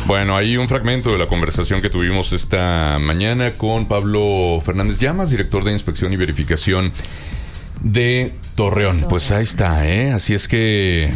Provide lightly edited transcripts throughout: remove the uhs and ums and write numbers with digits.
Bueno, hay un fragmento de la conversación que tuvimos esta mañana con Pablo Fernández Llamas, director de Inspección y Verificación de Torreón. Pues ahí está, ¿eh? Así es que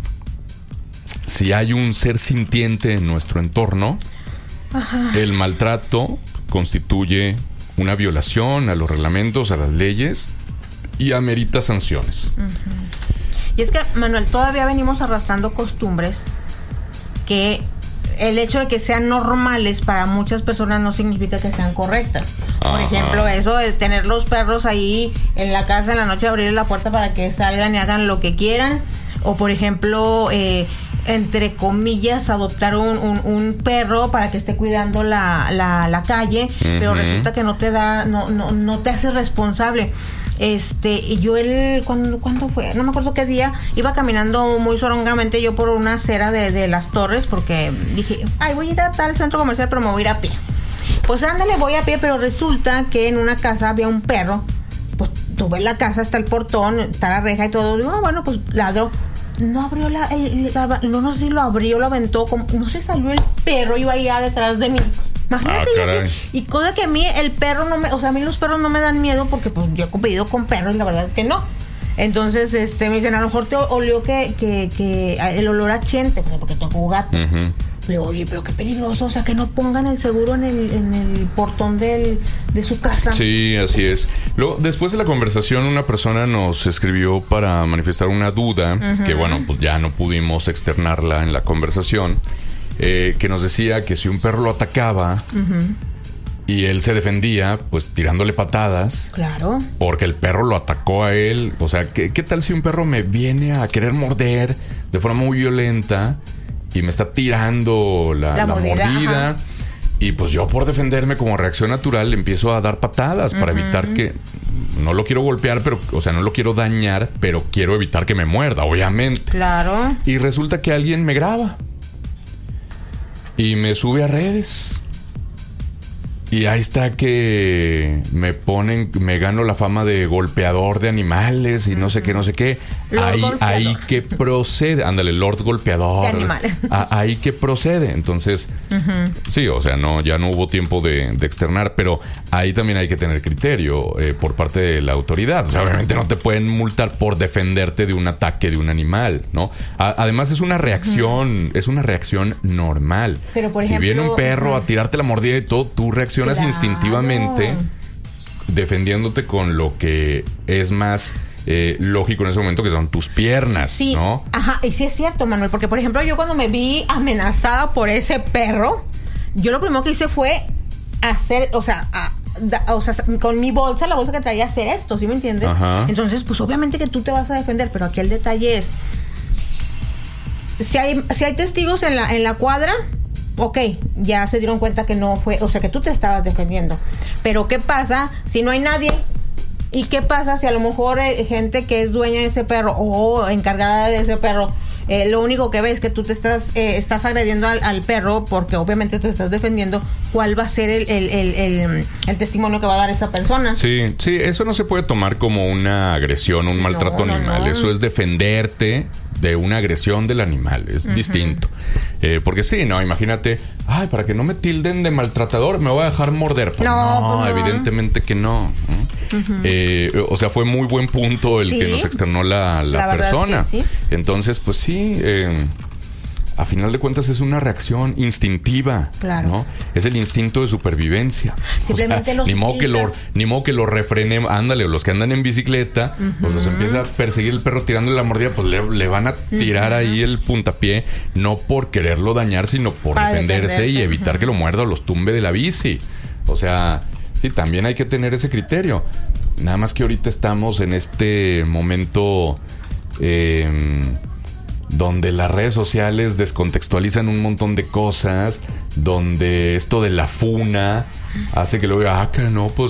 si hay un ser sintiente en nuestro entorno, el maltrato constituye una violación a los reglamentos, a las leyes y amerita sanciones. Y es que, Manuel, todavía venimos arrastrando costumbres que el hecho de que sean normales para muchas personas no significa que sean correctas. Por ejemplo, eso de tener los perros ahí en la casa en la noche, abrir la puerta para que salgan y hagan lo que quieran. O, por ejemplo, entre comillas, adoptar un perro para que esté cuidando la calle, pero resulta que no te da, no te hace responsable. Y yo ¿cuándo fue? No me acuerdo qué día. Iba caminando muy zorongamente yo por una acera de las Torres, porque dije, voy a ir a tal centro comercial, pero me voy a ir a pie. Pues ándale, voy a pie, pero resulta que en una casa había un perro. Pues tú ves la casa, está el portón, está la reja y todo. Digo, bueno, pues ladró. No abrió no sé si lo abrió, lo aventó, no sé, salió el perro, iba allá detrás de mí. Imagínate, y cosa que a mí el perro a mí los perros no me dan miedo porque pues yo he competido con perros y la verdad es que no. Entonces, me dicen, a lo mejor te olió que el olor a chente, porque tengo gato. Le digo, oye, pero qué peligroso, o sea, que no pongan el seguro en el portón de su casa. Sí, así es. Luego, después de la conversación, una persona nos escribió para manifestar una duda, que bueno, pues ya no pudimos externarla en la conversación, que nos decía que si un perro lo atacaba y él se defendía, pues tirándole patadas. Claro. Porque el perro lo atacó a él. O sea, ¿qué tal si un perro me viene a querer morder de forma muy violenta y me está tirando la mordida? Y pues yo, por defenderme como reacción natural, le empiezo a dar patadas para evitar que... No lo quiero golpear, pero, o sea, no lo quiero dañar, pero quiero evitar que me muerda, obviamente. Claro. Y resulta que alguien me graba y me sube a redes. Y ahí está que me gano la fama de golpeador de animales y no sé qué. Ahí que procede. Ándale, Lord Golpeador. De animales. Ahí que procede. Entonces, sí, o sea, ya no hubo tiempo de externar, pero ahí también hay que tener criterio por parte de la autoridad. O sea, obviamente no te pueden multar por defenderte de un ataque de un animal, ¿no? Además, es una reacción, normal. Pero, por ejemplo, si viene un perro a tirarte la mordida y todo, tú reaccionas instintivamente defendiéndote con lo que es más lógico en ese momento, que son tus piernas, sí, ¿no? Ajá, y sí es cierto, Manuel, porque por ejemplo yo cuando me vi amenazada por ese perro, yo lo primero que hice fue hacer, con mi bolsa, la bolsa que traía, hacer esto, ¿sí me entiendes? Ajá. Entonces, pues obviamente que tú te vas a defender, pero aquí el detalle es, si hay testigos en la cuadra, ok, ya se dieron cuenta que no fue, o sea, que tú te estabas defendiendo. Pero ¿qué pasa si no hay nadie? ¿Y qué pasa si a lo mejor gente que es dueña de ese perro o encargada de ese perro, lo único que ve es que tú te estás agrediendo al perro porque obviamente te estás defendiendo? ¿Cuál va a ser el testimonio que va a dar esa persona? Sí, eso no se puede tomar como una agresión, un maltrato animal. No. Eso es defenderte de una agresión del animal, es distinto. Porque sí, no, imagínate, para que no me tilden de maltratador, me voy a dejar morder. Pues no, evidentemente que no. O sea, fue muy buen punto el que nos externó la persona. Sí. Entonces, pues sí, a final de cuentas es una reacción instintiva, claro, ¿no? Es el instinto de supervivencia. Simplemente ni modo que lo refrenen. Ándale, los que andan en bicicleta, pues los empieza a perseguir el perro tirándole la mordida, pues le van a tirar ahí el puntapié, no por quererlo dañar, sino por defenderse y evitar que lo muerda o los tumbe de la bici. O sea, sí, también hay que tener ese criterio. Nada más que ahorita estamos en este momento donde las redes sociales descontextualizan un montón de cosas, donde esto de la funa hace que luego diga, no, pues